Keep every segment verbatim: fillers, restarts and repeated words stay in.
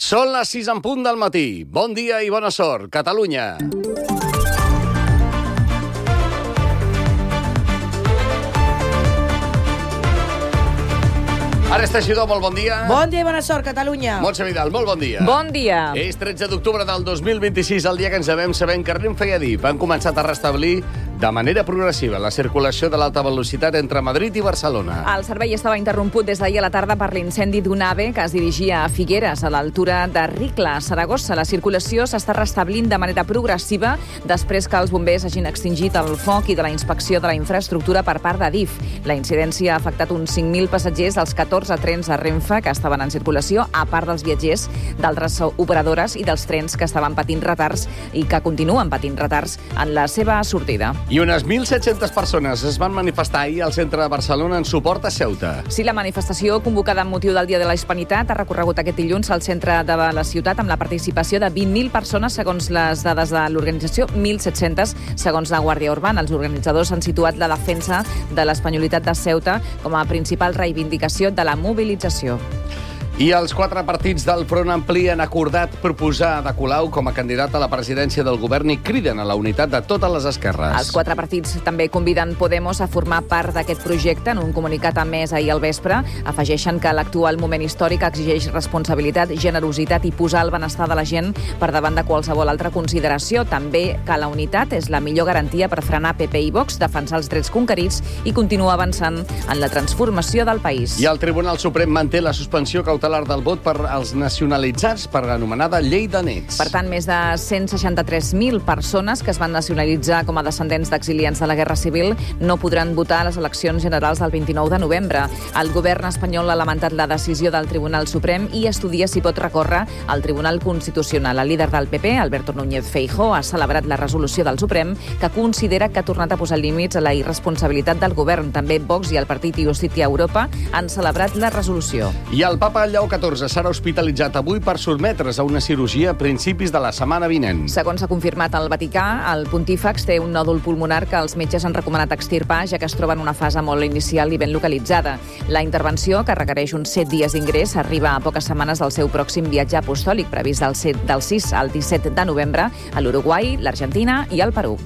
Són les sis en punt del matí. Bon dia i bona sort, Catalunya. Ares Teixidor, molt bon dia. Bon dia i bona sort, Catalunya. Montse Vidal, molt bon dia. Bon dia. És tretze d'octubre del dos mil vint-i-sis, el dia que ens sabem sabent que Renfe i Adif han començat a restablir de manera progressiva la circulació de l'alta velocitat entre Madrid i Barcelona. El servei estava interromput des d'ahir a la tarda per l'incendi d'un AVE que es dirigia a Figueres, a l'altura de Ricla, a Saragossa. La circulació s'està restablint de manera progressiva després que els bombers hagin extingit el foc i de la inspecció de la infraestructura per part d'Adif. La incidència ha afectat uns cinc mil passatgers dels catorze trens de Renfe que estaven en circulació, a part dels viatgers d'altres operadores i dels trens que estaven patint retards i que continuen patint retards en la seva sortida. I unes mil set-centes persones es van manifestar ahir al centre de Barcelona en suport a Ceuta. Sí, la manifestació, convocada amb motiu del Dia de la Hispanitat, ha recorregut aquest dilluns al centre de la ciutat amb la participació de vint mil persones, segons les dades de l'organització, mil set-centes segons la Guàrdia Urbana. Els organitzadors han situat la defensa de l'espanyolitat de Ceuta com a principal reivindicació de la mobilització. I els quatre partits del Front Ampli han acordat proposar Ada Colau com a candidat a la presidència del govern i criden a la unitat de totes les esquerres. Els quatre partits també conviden Podemos a formar part d'aquest projecte. En un comunicat emès ahir al vespre, afegeixen que l'actual moment històric exigeix responsabilitat, generositat i posar el benestar de la gent per davant de qualsevol altra consideració. També que la unitat és la millor garantia per frenar P P i Vox, defensar els drets conquerits i continuar avançant en la transformació del país. I el Tribunal Suprem manté la suspensió cautelar del vot per als nacionalitzats per l'anomenada llei de nets. Per tant, més de cent seixanta-tres mil persones que es van nacionalitzar com a descendents d'exiliats de la Guerra Civil no podran votar a les eleccions generals del vint-i-nou de novembre. El govern espanyol ha lamentat la decisió del Tribunal Suprem i estudia si pot recórrer al Tribunal Constitucional. El líder del P P, Alberto Núñez Feijóo, ha celebrat la resolució del Suprem que considera que ha tornat a posar límits a la irresponsabilitat del govern. També Vox i el partit Justícia Europa han celebrat la resolució. I el papa Lleó catorze serà hospitalitzat avui per sotmetre's a una cirurgia a principis de la setmana vinent. Segons s'ha confirmat al Vaticà, el pontífex té un nòdul pulmonar que els metges han recomanat extirpar, ja que es troba en una fase molt inicial i ben localitzada. La intervenció, que requereix uns set dies d'ingrés, arriba a poques setmanes del seu pròxim viatge apostòlic, previst del, set, del sis al disset de novembre a l'Uruguai, l'Argentina i el Perú.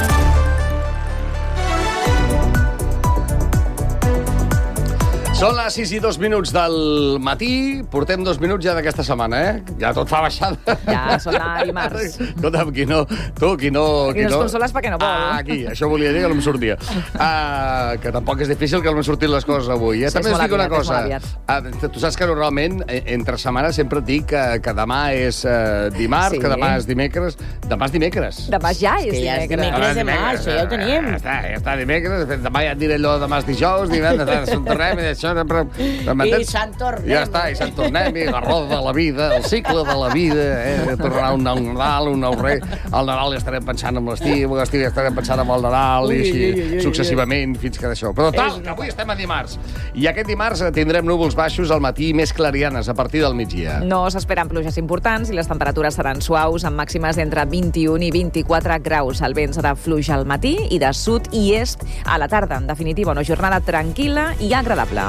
Són les sis i dos minuts del matí. Portem dos minuts ja d'aquesta setmana, eh? Ja tot fa baixada. Ja, són a dimarts. Escolta'm, qui no... Tu, qui no... Qui no es consoles perquè no vol. Ah, aquí, això volia dir que no em sortia. Ah, que tampoc és difícil que no m'han sortit les coses avui. Eh? Sí, També us dic una aviat, cosa. Ah, tu saps que normalment, entre setmana, sempre et dic que, que demà és eh, dimarts, Sí. que demà és dimecres. Demà és dimecres. Demà ja és que ja és dimecres. dimecres. demà, això ja ho tenim. Ja està, ja està, dimecres. Demà ja et diré allò, demà és dijous, divendres, se'n tornem, i això... Però, I se'n tornem. Ja està, i se'n tornem, i la roda de la vida, el cicle de la vida, eh? Tornarà un nou Nadal, un nou rei. Al Nadal ja estarem pensant en l'estiu, a l'estiu ja estarem pensant en el Nadal, i així, Ui, ui, ui, ui, successivament, fins que d'això. Però tal, que avui estem a dimarts. I aquest dimarts tindrem núvols baixos al matí i més clarianes a partir del migdia. No s'esperen pluges importants i les temperatures seran suaus, amb màximes d'entre vint-i-un i vint-i-quatre graus. El vent serà fluix al matí i de sud i est a la tarda. En definitiva, una jornada tranquil·la i agradable.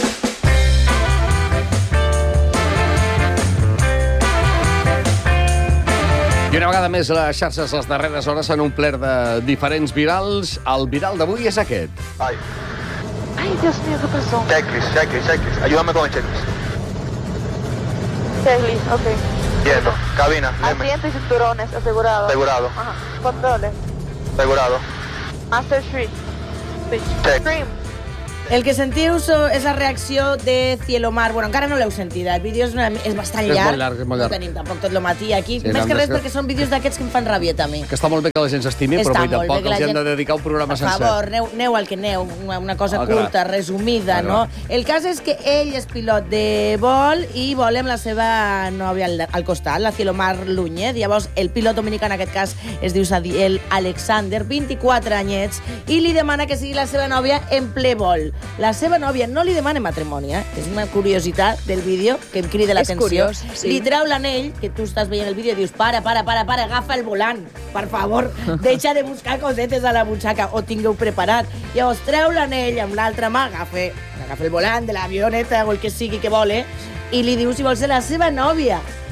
I una vegada més, les xarxes les darreres hores s'han omplert de diferents virals. El viral d'avui és aquest. Ay, Ay, Dios mío, ¿qué pasó? checklist, checklist, checklist. Ayúdame con el checklist. Checklist, ok. Quieto. Cabina, dime. Asiento y cinturones, asegurado. Asegurado. Ajá. Controles. Asegurado. Master Street. Switch. Check. Stream. El que sentiu so- és la reacció de Cielomar. Bueno, encara no l'heu sentida. El vídeo és, una, és bastant És llarg. molt llarg, és molt llarg. No tenim tampoc tot el matí aquí. Sí, Més no, que més res que- perquè són vídeos d'aquests que em fan rabieta a mi. Que està molt bé que la gent s'estimi, però Està vull molt bé tampoc que la els hi hem gent- de dedicar un programa Per sencer. favor, aneu, aneu al que aneu. Una, una cosa Al gra. curta, resumida, Al gra. no? El cas és que ell és pilot de vol i vol amb la seva nòvia al, al costat, la Cielomar Lúñez. Llavors, el pilot dominicà, en aquest cas, es diu Sadiel Alexander, vint-i-quatre anyets, i li demana que sigui la seva nòvia en ple vol. La seva nòvia no li demana matrimoni, eh? És una curiositat del vídeo que em crida És l'atenció. curiós, sí. Li treu l'anell, que tu estàs veient el vídeo i dius, para, para, para, para, agafa el volant, per favor, deixa de buscar cosetes a la butxaca, o tingueu preparat. Llavors, treu l'anell amb l'altra mà, agafa, agafa el volant de l'avioneta o el que sigui que vol, eh? I li diu si vol ser la seva nòvia.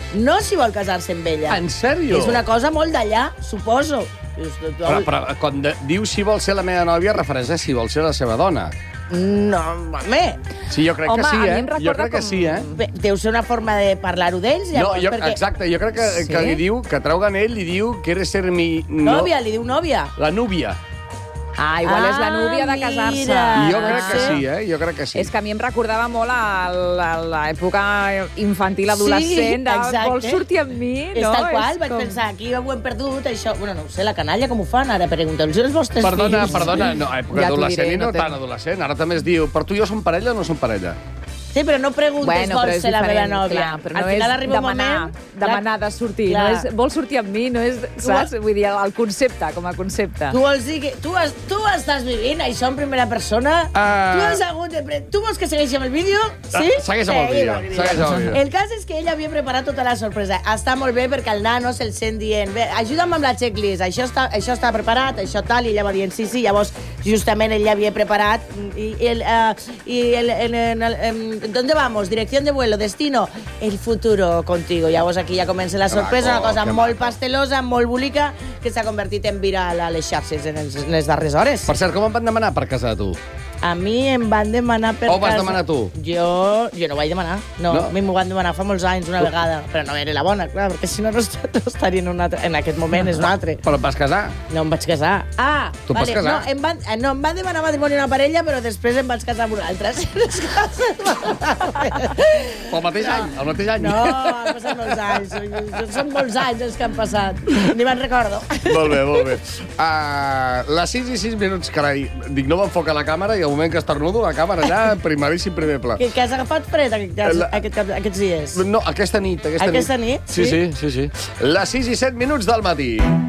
no si vol casar-se amb ella. En sèrio? És una cosa molt d'allà, suposo. Però, però quan de, diu si vol ser la meva nòvia, refereix a si vol ser la seva dona. No, home. Sí, jo crec Home, que sí, a mi eh? em recorda Jo crec que com- sí, eh? Bé, deu ser una forma de parlar-ho d'ells, No, llavors, jo, perquè... exacte, jo crec que, Sí? que li diu, que treuen ell, li diu que eres ser mi... No, Nòvia, li diu nòvia. La núvia. Ah, igual Ah, és la núvia de casar-se. mira. Jo crec que sí. sí, eh? Jo crec que sí. És que a mi em recordava molt a la- a l'època infantil, adolescent, de exacte. vols sortir amb mi, És no? tal qual, És vaig com- pensar, aquí ho hem perdut, això... Bueno, no ho sé, la canalla com ho fan ara? Pregunteu-los als vostres Perdona, fills. perdona, no, època Ja t'ho adolescent diré, i no no té- tan adolescent. Ara també es diu, per tu i jo som parella o no som parella? Sí, però no preguntes, Bueno, però vols és ser la meva diferent, nòvia. clar, però Al no final és arriba un demanar, moment... demanar de sortir, Clar. no és, vols sortir amb mi, no és, saps? Vull dir, el concepte, com a concepte. Tu vols dir que tu, has, tu estàs vivint això en primera persona? Ah. Tu has hagut de... Pre... Tu vols que segueixi amb el vídeo? Sí? Ah, segueix amb el Seguim vídeo, segueix amb el vídeo. El cas és que ella havia preparat tota la sorpresa. Està molt bé perquè el nano se'l sent dient bé, ajuda'm amb la checklist, això està, això està preparat, això tal, i ella va dient sí, sí, llavors justament ell ja havia preparat i, i el, uh, i el, en, en, el, en, ¿dónde vamos? Dirección de vuelo, destino, el futuro contigo. Llavors aquí ja comença la sorpresa, maco, una cosa que molt maco. pastelosa, molt bolica, que s'ha convertit en viral a les xarxes en, els, en les darreres hores. Per cert, com em van demanar per casar, tu? A mi em van demanar per O vas casa... demanar tu? Jo, jo no vaig demanar. No, No? a mi m'ho van demanar fa molts anys, una vegada. Però no era la bona, clar, perquè si no, no, est- no estaria en un altre... En aquest moment és un altre. Però et vas casar? No em vaig casar. Ah, Tu et vas casar? No, em van, eh, no, em van demanar matrimoni una parella, però després em vaig casar amb una altra. Les cases... Pel mateix any, el mateix any. No, han passat molts anys. Són molts anys els que han passat. Ni me'n recordo. Molt bé, molt bé. Uh, les sis i sis minuts, carai. Dic, no m'enfoca la càmera i al moment que estornudo, la càmera allà, primeríssim, primer pla. Que, que has agafat fred aquest, La- aquest, cap- aquests dies. No, aquesta nit, aquesta, Aquesta nit, Sí, sí? sí, sí, sí. Les sis i set minuts del matí.